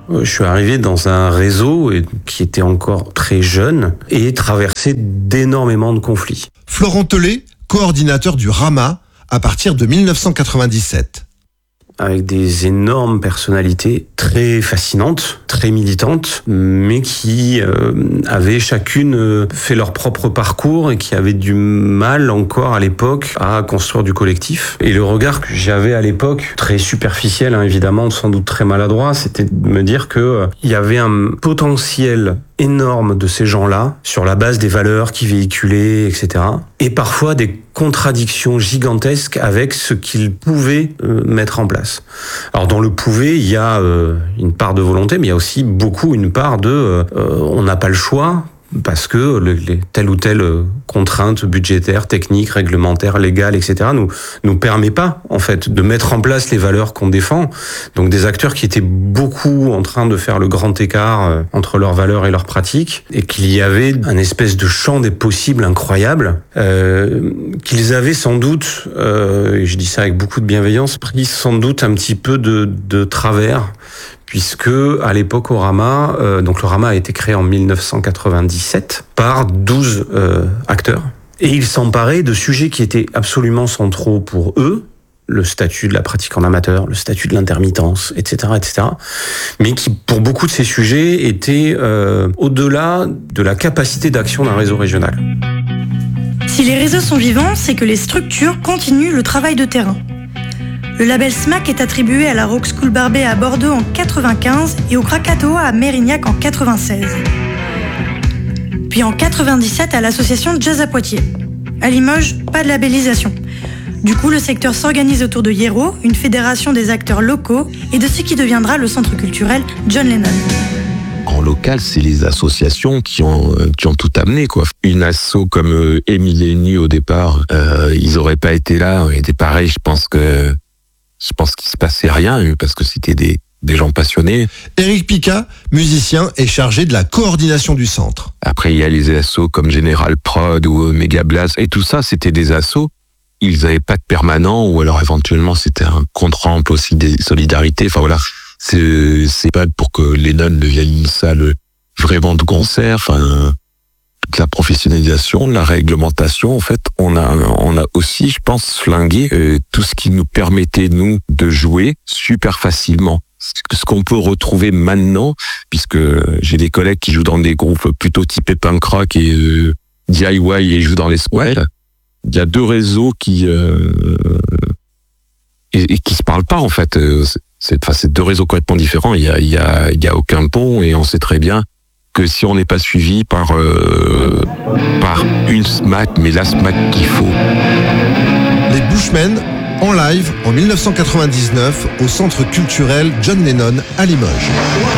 Je suis arrivé dans un réseau qui était encore très jeune et traversé d'énormément de conflits. Florent Tellet, coordinateur du RAMA à partir de 1997. Avec des énormes personnalités très fascinantes, très militantes, mais qui avaient chacune fait leur propre parcours et qui avaient du mal encore à l'époque à construire du collectif. Et le regard que j'avais à l'époque, très superficiel évidemment, sans doute très maladroit, c'était de me dire que il y avait un potentiel énorme de ces gens-là sur la base des valeurs qu'ils véhiculaient, etc. Et parfois des contradictions gigantesques avec ce qu'ils pouvaient mettre en place. Alors dans le pouvoir, il y a une part de volonté, mais il y a aussi beaucoup une part de on n'a pas le choix parce que telle ou telle contrainte budgétaire, technique, réglementaire, légale, etc. nous permet pas en fait de mettre en place les valeurs qu'on défend. Donc des acteurs qui étaient beaucoup en train de faire le grand écart entre leurs valeurs et leurs pratiques, et qu'il y avait un espèce de champ des possibles incroyable qu'ils avaient sans doute, et je dis ça avec beaucoup de bienveillance, pris sans doute un petit peu de travers. Puisque à l'époque au RAMA, donc le RAMA a été créé en 1997 par 12 acteurs, et ils s'emparaient de sujets qui étaient absolument centraux pour eux, le statut de la pratique en amateur, le statut de l'intermittence, etc., mais qui, pour beaucoup de ces sujets, étaient au-delà de la capacité d'action d'un réseau régional. Si les réseaux sont vivants, c'est que les structures continuent le travail de terrain. Le label SMAC est attribué à la Rock School Barbet à Bordeaux en 95 et au Krakatoa à Mérignac en 96. Puis en 97 à l'association Jazz à Poitiers. À Limoges, pas de labellisation. Du coup, le secteur s'organise autour de Hiero, une fédération des acteurs locaux, et de ce qui deviendra le centre culturel John Lennon. En local, c'est les associations qui ont tout amené, quoi. Une asso comme Emileni au départ, ils auraient pas été là. Et pareil, je pense qu'il se passait rien parce que c'était des gens passionnés. Éric Picat, musicien, est chargé de la coordination du centre. Après, il y a les assos comme General Prod ou Mega Blast, et tout ça, c'était des assos. Ils n'avaient pas de permanent, ou alors éventuellement c'était un contre-emploi aussi des solidarités. Enfin voilà, c'est pas pour que Lennon devienne une salle vraiment de concert. Enfin, toute la professionnalisation, la réglementation, en fait, on a aussi, je pense, flingué tout ce qui nous permettait, nous, de jouer super facilement. Ce qu'on peut retrouver maintenant, puisque j'ai des collègues qui jouent dans des groupes plutôt typés punk rock et DIY et jouent dans les squares. Il y a deux réseaux qui se parlent pas, en fait. C'est deux réseaux complètement différents. Il y a aucun pont, et on sait très bien que si on n'est pas suivi par une SMAC, mais la SMAC qu'il faut. Les Bushmen, en live en 1999 au centre culturel John Lennon à Limoges.